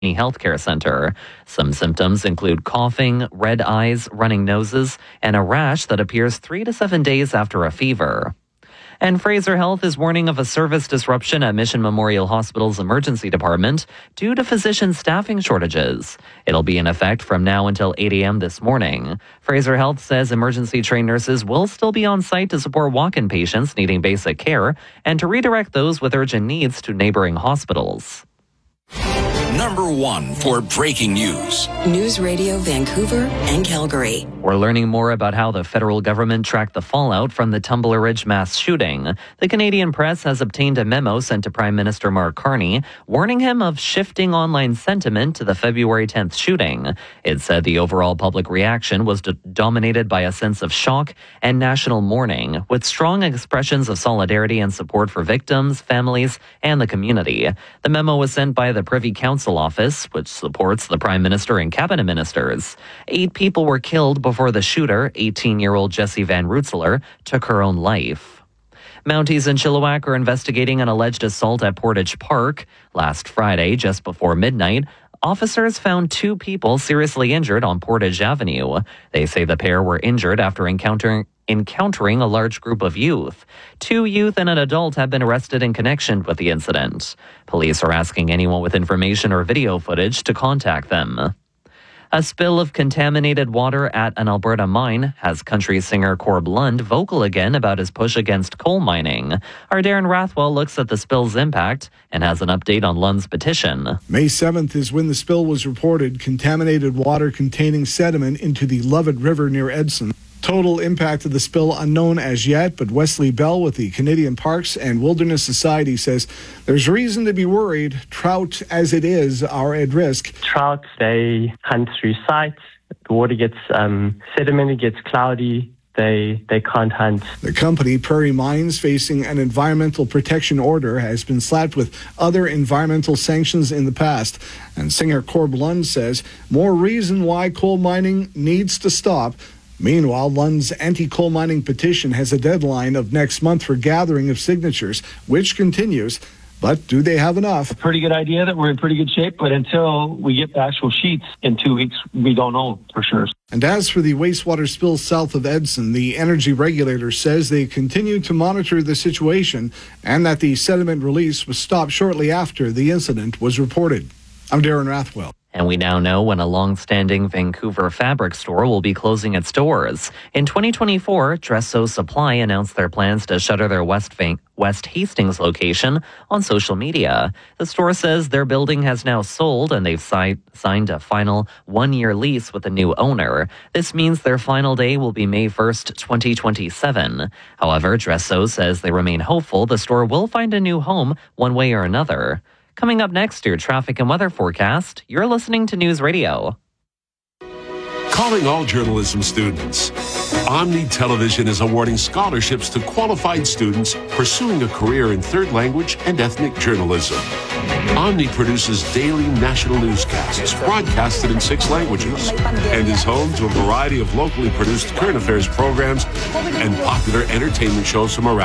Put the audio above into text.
Healthcare Center. Some symptoms include coughing, red eyes, running noses, and a rash that appears 3 to 7 days after a fever. And Fraser Health is warning of a service disruption at Mission Memorial Hospital's emergency department due to physician staffing shortages. It'll be in effect from now until 8 a.m. this morning. Fraser Health says emergency trained nurses will still be on site to support walk-in patients needing basic care and to redirect those with urgent needs to neighboring hospitals. Number 1 for breaking news. News Radio Vancouver and Calgary. We're learning more about how the federal government tracked the fallout from the Tumbler Ridge mass shooting. The Canadian press has obtained a memo sent to Prime Minister Mark Carney, warning him of shifting online sentiment to the February 10th shooting. It said the overall public reaction was dominated by a sense of shock and national mourning, with strong expressions of solidarity and support for victims, families, and the community. The memo was sent by the Privy Council office, which supports the Prime Minister and cabinet ministers. 8 people were killed before the shooter, 18-year-old Jessie Van Rootselaar, took her own life. Mounties in Chilliwack are investigating an alleged assault at Portage Park. Last Friday, just before midnight, officers found 2 people seriously injured on Portage Avenue. They say the pair were injured after encountering a large group of youth. 2 youth and an adult have been arrested in connection with the incident. Police are asking anyone with information or video footage to contact them. A spill of contaminated water at an Alberta mine has country singer Corb Lund vocal again about his push against coal mining. Our Darren Rathwell looks at the spill's impact and has an update on Lund's petition. May 7th is when the spill was reported, contaminated water containing sediment into the Lovett River near Edson. Total impact of the spill unknown as yet, but Wesley Bell with the Canadian Parks and Wilderness Society says there's reason to be worried. Trout, as it is, are at risk. Trout, they hunt through sites. The water gets sedimented, gets cloudy. They can't hunt. The company, Prairie Mines, facing an environmental protection order, has been slapped with other environmental sanctions in the past. And singer Corb Lund says more reason why coal mining needs to stop. Meanwhile, Lund's anti-coal mining petition has a deadline of next month for gathering of signatures, which continues. But do they have enough? Pretty good idea that we're in pretty good shape, but until we get the actual sheets in 2 weeks, we don't know for sure. And as for the wastewater spill south of Edson, the energy regulator says they continue to monitor the situation and that the sediment release was stopped shortly after the incident was reported. I'm Darren Rathwell. And we now know when a long-standing Vancouver fabric store will be closing its doors. In 2024, Dress So Supply announced their plans to shutter their West Hastings location on social media. The store says their building has now sold and they've signed a final 1-year lease with a new owner. This means their final day will be May 1st, 2027. However, Dress So says they remain hopeful the store will find a new home one way or another. Coming up next, your traffic and weather forecast. You're listening to News Radio. Calling all journalism students. Omni Television is awarding scholarships to qualified students pursuing a career in third language and ethnic journalism. Omni produces daily national newscasts broadcasted in 6 languages and is home to a variety of locally produced current affairs programs and popular entertainment shows from around